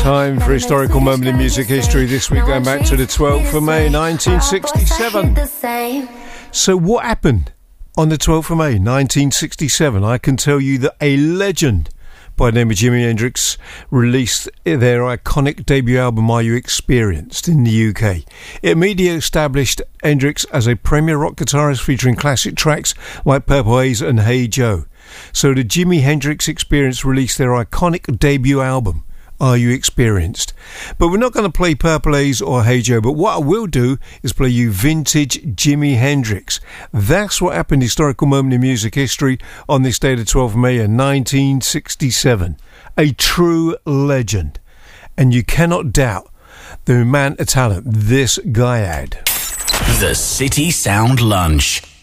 Time for historical moment in music history. This week going back to the 12th of May 1967. So what happened on the 12th of May 1967? I can tell you that a legend by the name of Jimi Hendrix released their iconic debut album Are You Experienced in the UK. It immediately established Hendrix as a premier rock guitarist featuring classic tracks like Purple Haze and Hey Joe. So the Jimi Hendrix Experience released their iconic debut album Are You Experienced? But we're not going to play Purple Haze or Hey Joe, but what I will do is play you vintage Jimi Hendrix. That's what happened, historical moment in music history on this day, the 12th of May 1967. A true legend. And you cannot doubt the amount of talent this guy had. The City Sound Lunch.